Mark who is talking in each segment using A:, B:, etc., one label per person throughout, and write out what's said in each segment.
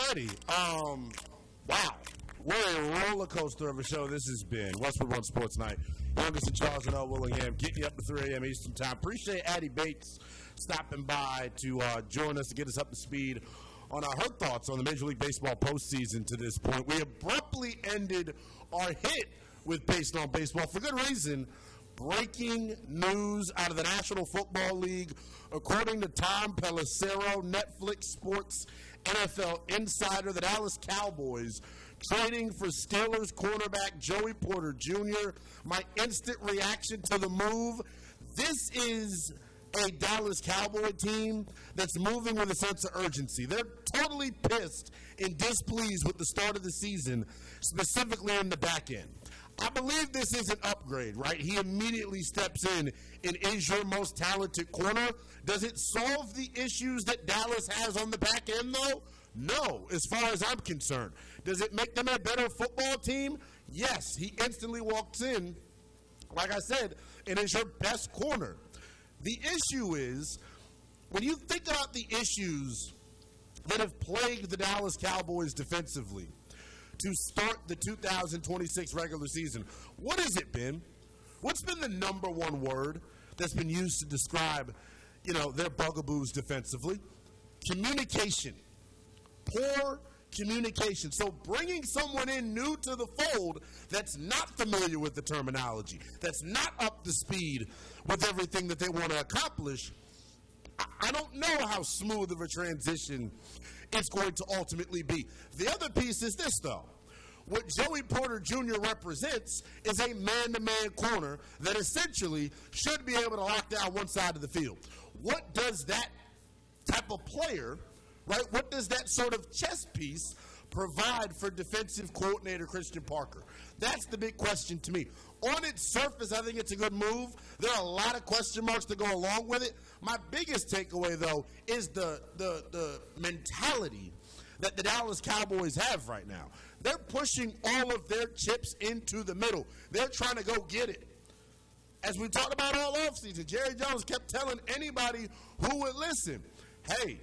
A: righty. Wow. What a roller coaster of a show this has been. Westwood One Sports Night. Youngest and Charles and L. Willingham getting you up to 3 a.m. Eastern Time. Appreciate Addie Bates stopping by to join us to get us up to speed on her thoughts on the Major League Baseball postseason to this point. We abruptly ended our hit with Based on Baseball for good reason. Breaking news out of the National Football League. According to Tom Pelissero, Netflix Sports NFL Insider, the Dallas Cowboys trading for Steelers cornerback Joey Porter Jr. My instant reaction to the move, this is a Dallas Cowboy team that's moving with a sense of urgency. They're totally pissed and displeased with the start of the season, specifically in the back end. I believe this is an upgrade, right? He immediately steps in and is your most talented corner. Does it solve the issues that Dallas has on the back end, though? No, as far as I'm concerned. Does it make them a better football team? Yes. He instantly walks in, like I said, and is your best corner. The issue is, when you think about the issues that have plagued the Dallas Cowboys defensively to start the 2026 regular season, what has it been? What's been the number one word that's been used to describe, their bugaboos defensively? Communication. Poor communication. So bringing someone in new to the fold that's not familiar with the terminology, that's not up to speed with everything that they want to accomplish, I don't know how smooth of a transition it's going to ultimately be. The other piece is this, though. What Joey Porter Jr. represents is a man-to-man corner that essentially should be able to lock down one side of the field. What does that type of player, right, what does that sort of chess piece provide for defensive coordinator Christian Parker? That's the big question to me. On its surface, I think it's a good move. There are a lot of question marks to go along with it. My biggest takeaway, though, is the mentality that the Dallas Cowboys have right now. They're pushing all of their chips into the middle. They're trying to go get it. As we talked about all offseason, Jerry Jones kept telling anybody who would listen, hey,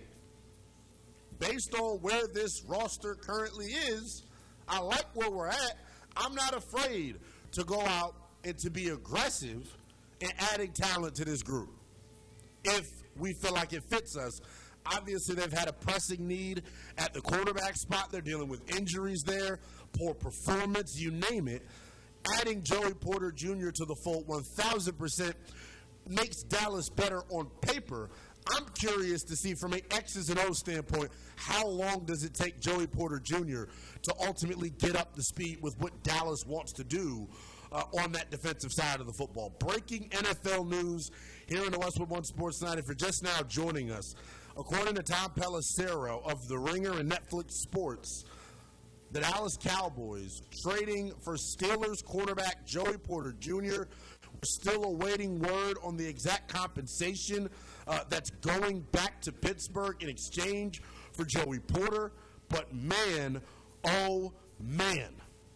A: based on where this roster currently is, I like where we're at. I'm not afraid to go out and to be aggressive in adding talent to this group if we feel like it fits us. Obviously, they've had a pressing need at the quarterback spot. They're dealing with injuries there, poor performance, you name it. Adding Joey Porter Jr. to the fold 1,000% makes Dallas better on paper. I'm curious to see from an X's and O's standpoint, how long does it take Joey Porter Jr. to ultimately get up to speed with what Dallas wants to do on that defensive side of the football. Breaking NFL news here in the Westwood One Sports Night. If you're just now joining us, according to Tom Pelissero of The Ringer and Netflix Sports, the Dallas Cowboys trading for Steelers cornerback Joey Porter Jr. We're still awaiting word on the exact compensation that's going back to Pittsburgh in exchange for Joey Porter. But man, oh man,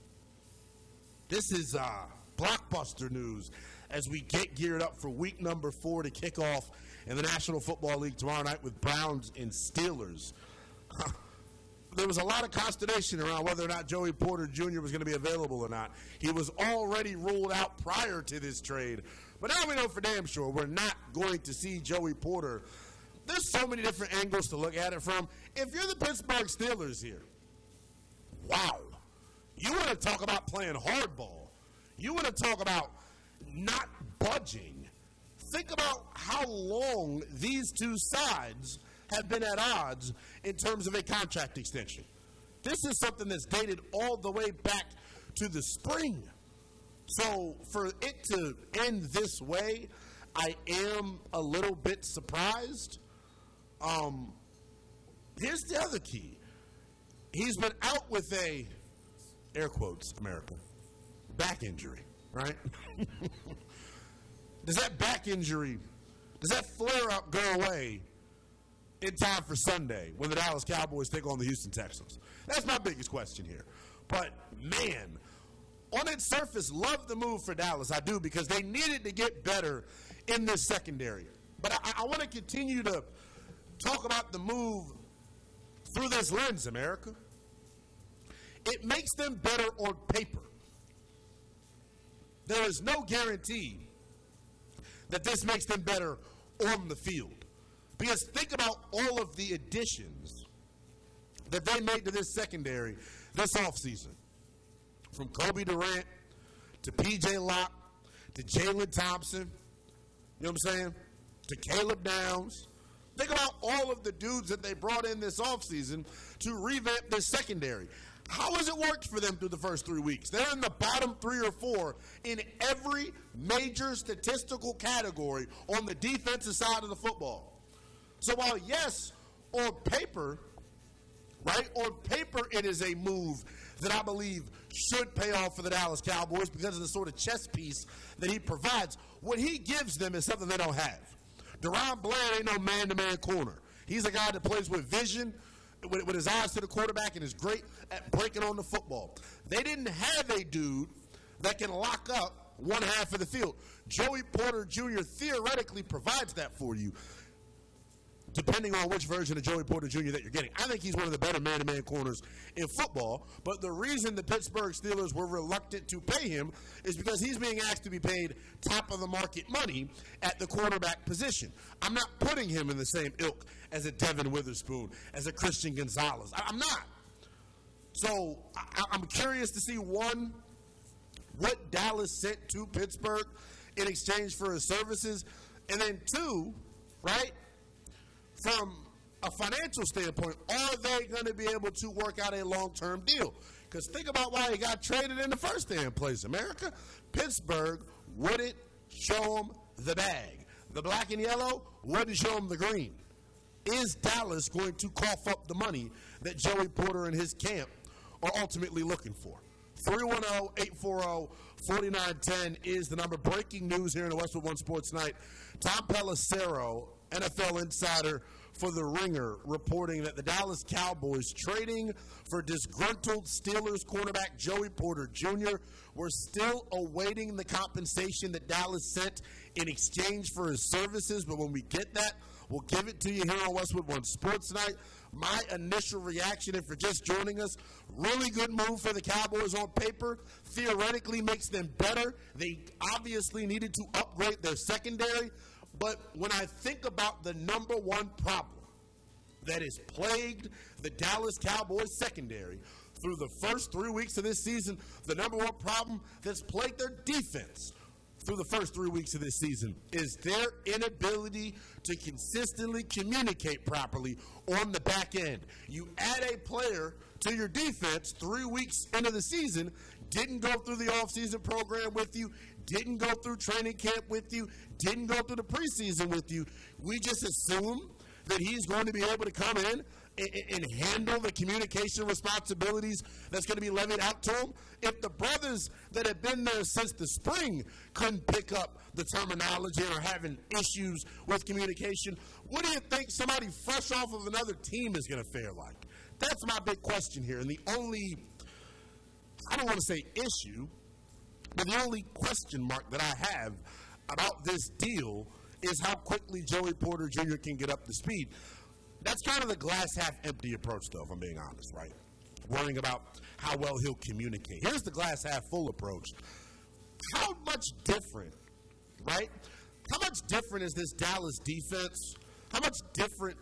A: this is blockbuster news as we get geared up for week number 4 to kick off in the National Football League tomorrow night with Browns and Steelers. There was a lot of consternation around whether or not Joey Porter Jr. was going to be available or not. He was already ruled out prior to this trade. But now we know for damn sure we're not going to see Joey Porter. There's so many different angles to look at it from. If you're the Pittsburgh Steelers here, wow. You want to talk about playing hardball. You want to talk about not budging. Think about how long these two sides have been at odds in terms of a contract extension. This is something that's dated all the way back to the spring. So for it to end this way, I am a little bit surprised. Here's the other key. He's been out with a, air quotes, America, back injury, right? Does that back injury, does that flare-up go away in time for Sunday when the Dallas Cowboys take on the Houston Texans? That's my biggest question here. But, man, on its surface, love the move for Dallas. I do, because they needed to get better in this secondary. But I want to continue to talk about the move through this lens, America. It makes them better on paper. There is no guarantee that this makes them better on the field. Because think about all of the additions that they made to this secondary this offseason. From Kobe Durant to P.J. Locke to Jalen Thompson, you know what I'm saying, to Caleb Downs. Think about all of the dudes that they brought in this offseason to revamp this secondary. How has it worked for them through the first 3 weeks? They're in the bottom 3 or 4 in every major statistical category on the defensive side of the football. So while, yes, on paper, right, on paper it is a move that I believe should pay off for the Dallas Cowboys because of the sort of chess piece that he provides. What he gives them is something they don't have. DaRon Bland ain't no man-to-man corner. He's a guy that plays with vision, with his eyes to the quarterback, and is great at breaking on the football. They didn't have a dude that can lock up one half of the field. Joey Porter Jr. theoretically provides that for you, depending on which version of Joey Porter Jr. that you're getting. I think he's one of the better man-to-man corners in football, but the reason the Pittsburgh Steelers were reluctant to pay him is because he's being asked to be paid top-of-the-market money at the quarterback position. I'm not putting him in the same ilk as a Devin Witherspoon, as a Christian Gonzalez. I'm not. So I'm curious to see, one, what Dallas sent to Pittsburgh in exchange for his services, and then two, right, from a financial standpoint, are they going to be able to work out a long-term deal? Because think about why he got traded in the first damn place, America. Pittsburgh wouldn't show him the bag. The black and yellow wouldn't show him the green. Is Dallas going to cough up the money that Joey Porter and his camp are ultimately looking for? 310-840-4910 is the number. Breaking news here in the Westwood One Sports Night. Tom Pelissero, NFL insider for The Ringer, reporting that the Dallas Cowboys, trading for disgruntled Steelers cornerback Joey Porter Jr., were still awaiting the compensation that Dallas sent in exchange for his services. But when we get that, we'll give it to you here on Westwood One Sports Night. My initial reaction, if you're just joining us, really good move for the Cowboys on paper. Theoretically makes them better. They obviously needed to upgrade their secondary. But when I think about the number one problem that has plagued the Dallas Cowboys secondary through the first 3 weeks of this season, the number one problem that's plagued their defense through the first 3 weeks of this season is their inability to consistently communicate properly on the back end. You add a player to your defense 3 weeks into the season, didn't go through the offseason program with you, didn't go through training camp with you, didn't go through the preseason with you. We just assume that he's going to be able to come in and handle the communication responsibilities that's going to be levied out to him. If the brothers that have been there since the spring couldn't pick up the terminology and are having issues with communication, what do you think somebody fresh off of another team is going to fare like? That's my big question here. And the only, I don't want to say issue, but the only question mark that I have about this deal is how quickly Joey Porter Jr. can get up to speed. That's kind of the glass half empty approach, though, if I'm being honest, right? Worrying about how well he'll communicate. Here's the glass half full approach. How much different, right? How much different is this Dallas defense? How much differently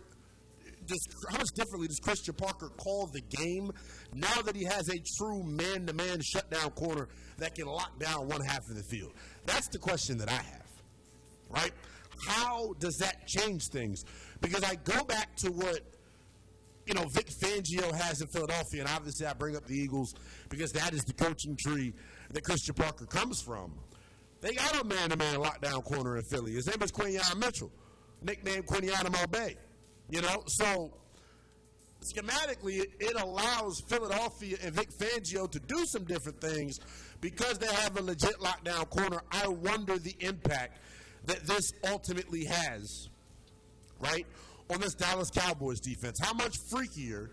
A: does Christian Parker call the game now that he has a true man-to-man shutdown corner that can lock down one half of the field? That's the question that I have, right? How does that change things? Because I go back to what, Vic Fangio has in Philadelphia, and obviously I bring up the Eagles because that is the coaching tree that Christian Parker comes from. They got a man-to-man lockdown corner in Philly. His name is Quinyon Mitchell, nicknamed Quinyon Bay. So schematically, it allows Philadelphia and Vic Fangio to do some different things because they have a legit lockdown corner. I wonder the impact that this ultimately has, right, on this Dallas Cowboys defense. How much freakier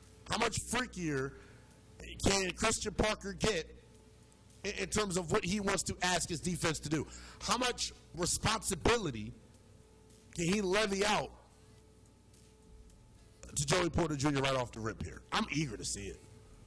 A: can Christian Parker get in terms of what he wants to ask his defense to do? How much responsibility can he levy out to Joey Porter Jr. right off the rip here. I'm eager to see it.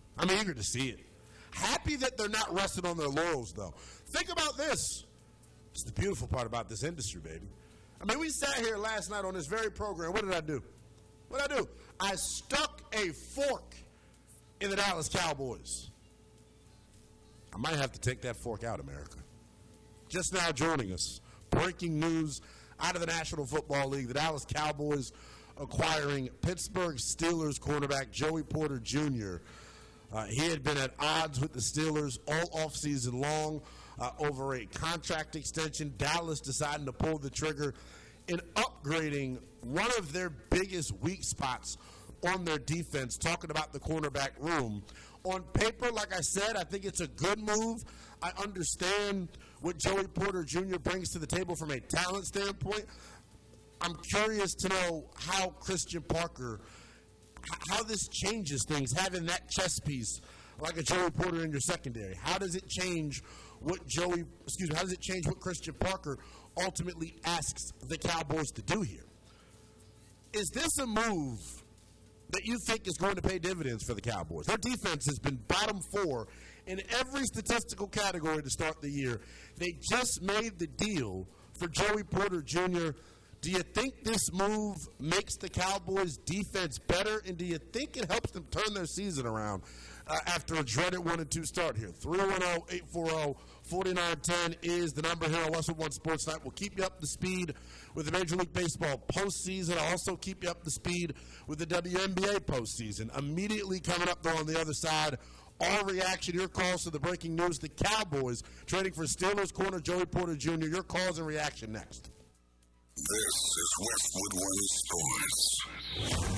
A: Happy that they're not resting on their laurels, though. Think about this. It's the beautiful part about this industry, baby. I mean, we sat here last night on this very program. What did I do? I stuck a fork in the Dallas Cowboys. I might have to take that fork out, America. Just now joining us, breaking news out of the National Football League. The Dallas Cowboys acquiring Pittsburgh Steelers cornerback Joey Porter Jr. He had been at odds with the Steelers all offseason long over a contract extension. Dallas deciding to pull the trigger in upgrading one of their biggest weak spots on their defense, talking about the cornerback room. On paper, like I said, I think it's a good move. I understand what Joey Porter Jr. brings to the table from a talent standpoint. I'm curious to know how Christian Parker, how this changes things, having that chess piece like a Joey Porter in your secondary. How does it change what Christian Parker ultimately asks the Cowboys to do here? Is this a move that you think is going to pay dividends for the Cowboys? Their defense has been bottom 4 in every statistical category to start the year. They just made the deal for Joey Porter Jr. Do you think this move makes the Cowboys' defense better, and do you think it helps them turn their season around after a dreaded 1-2 start here? 310-840-4910 is the number here on Westwood One Sports Night. We'll keep you up to speed with the Major League Baseball postseason. I'll also keep you up to speed with the WNBA postseason. Immediately coming up, though, on the other side, all reaction, your calls to the breaking news. The Cowboys trading for Steelers corner Joey Porter Jr. Your calls and reaction next.
B: This is Westwood One Sports.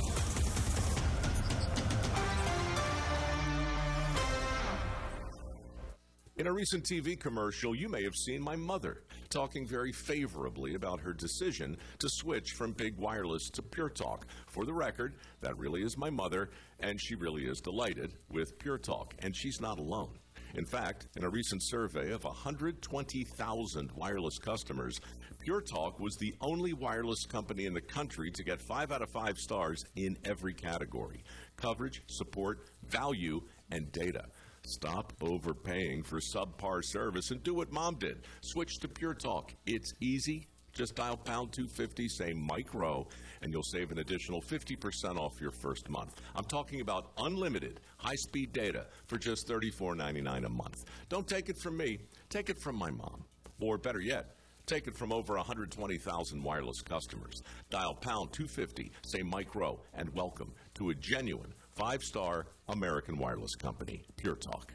C: In a recent TV commercial, you may have seen my mother talking very favorably about her decision to switch from Big Wireless to Pure Talk. For the record, that really is my mother, and she really is delighted with Pure Talk, and she's not alone. In fact, in a recent survey of 120,000 wireless customers, Pure Talk was the only wireless company in the country to get 5 out of 5 stars in every category: coverage, support, value, and data. Stop overpaying for subpar service and do what Mom did. Switch to Pure Talk. It's easy. Just dial pound 250, say Mike Rowe, and you'll save an additional 50% off your first month. I'm talking about unlimited high-speed data for just $34.99 a month. Don't take it from me. Take it from my mom. Or better yet, take it from over 120,000 wireless customers. Dial pound 250, say Mike Rowe, and welcome to a genuine 5-star American wireless company, Pure Talk.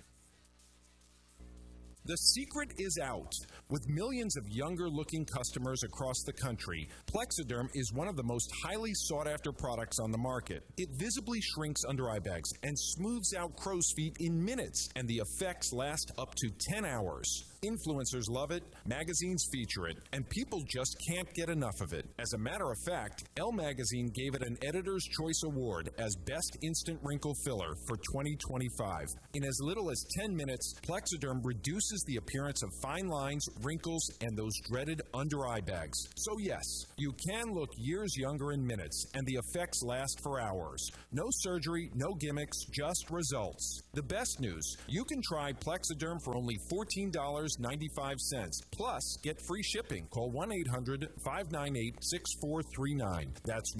D: The secret is out. With millions of younger-looking customers across the country, Plexiderm is one of the most highly sought-after products on the market. It visibly shrinks under-eye bags and smooths out crow's feet in minutes, and the effects last up to 10 hours. Influencers love it, magazines feature it, and people just can't get enough of it. As a matter of fact, Elle Magazine gave it an Editor's Choice Award as Best Instant Wrinkle Filler for 2025. In as little as 10 minutes, Plexiderm reduces the appearance of fine lines, wrinkles, and those dreaded under-eye bags. So yes, you can look years younger in minutes, and the effects last for hours. No surgery, no gimmicks, just results. The best news, you can try Plexiderm for only $14.95, plus get free shipping. Call 1-800-598-6439. That's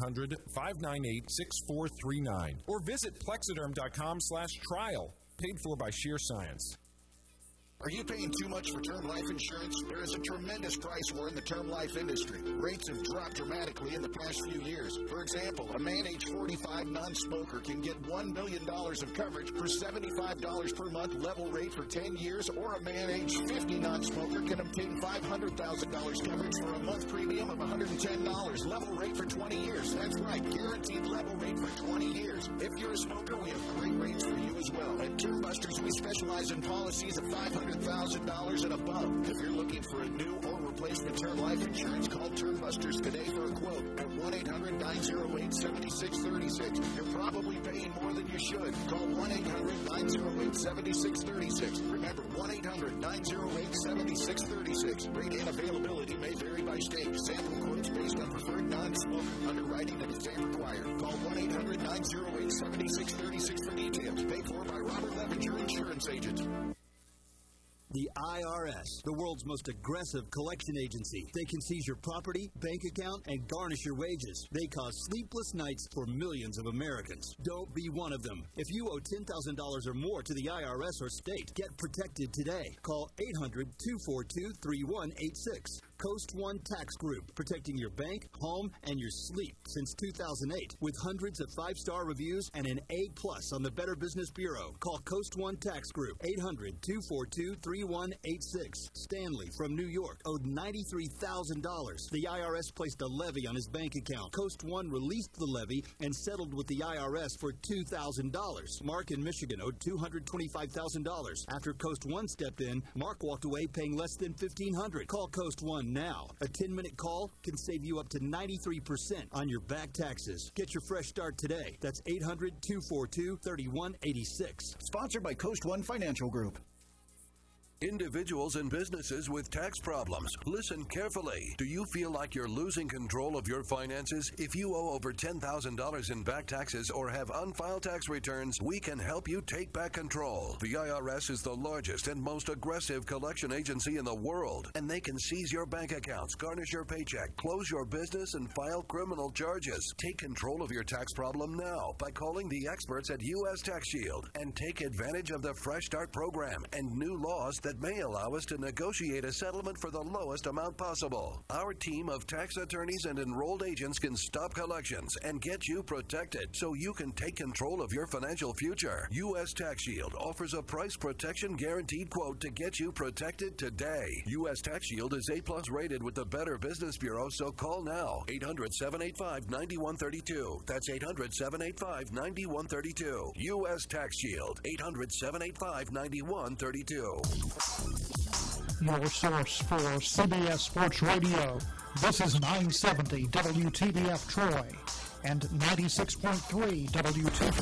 D: 1-800-598-6439. Or visit Plexiderm.com/trial. Paid for by Sheer Science.
E: Are you paying too much for term life insurance? There is a tremendous price war in the term life industry. Rates have dropped dramatically in the past few years. For example, a man age 45 non-smoker can get $1 million of coverage for $75 per month level rate for 10 years, or a man age 50 non-smoker can obtain $500,000 coverage for a month premium of $110 level rate for 20 years. That's right, guaranteed level rate for 20 years. If you're a smoker, we have great rates for you as well. At Term Busters, we specialize in policies of $500 $200,000 and above. If you're looking for a new or replacement term life insurance, call Termbusters today for a quote at 1-800-908-7636. You're probably paying more than you should. Call 1-800-908-7636. Remember, 1-800-908-7636. Rate and availability may vary by state. Sample quotes based on preferred non-smoker. Underwriting and exam required. Call 1-800-908-7636 for details. Paid for by Robert Levinger Insurance Agents.
F: The IRS, the world's most aggressive collection agency. They can seize your property, bank account, and garnish your wages. They cause sleepless nights for millions of Americans. Don't be one of them. If you owe $10,000 or more to the IRS or state, get protected today. Call 800-242-3186. Coast One Tax Group, protecting your bank, home, and your sleep since 2008. With hundreds of 5-star reviews and an A+ on the Better Business Bureau. Call Coast One Tax Group, 800-242-3186. Stanley from New York owed $93,000. The IRS placed a levy on his bank account. Coast One released the levy and settled with the IRS for $2,000. Mark in Michigan owed $225,000. After Coast One stepped in, Mark walked away paying less than $1,500. Call Coast One now. A 10-minute call can save you up to 93% on your back taxes. Get your fresh start today. That's 800-242-3186.
E: Sponsored by Coast One Financial Group.
G: Individuals and businesses with tax problems, listen carefully. Do you feel like you're losing control of your finances? If you owe over $10,000 in back taxes or have unfiled tax returns, we can help you take back control. The IRS is the largest and most aggressive collection agency in the world, and they can seize your bank accounts, garnish your paycheck, close your business, and file criminal charges. Take control of your tax problem now by calling the experts at U.S. Tax Shield and take advantage of the Fresh Start program and new laws that may allow us to negotiate a settlement for the lowest amount possible. Our team of tax attorneys and enrolled agents can stop collections and get you protected so you can take control of your financial future. U.S. Tax Shield offers a price protection guaranteed quote to get you protected today. U.S. Tax Shield is A+ rated with the Better Business Bureau, so call now. 800-785-9132. That's 800-785-9132. U.S. Tax Shield. 800-785-9132.
H: Your source for CBS Sports Radio. This is 970 WTBF Troy and 96.3 W247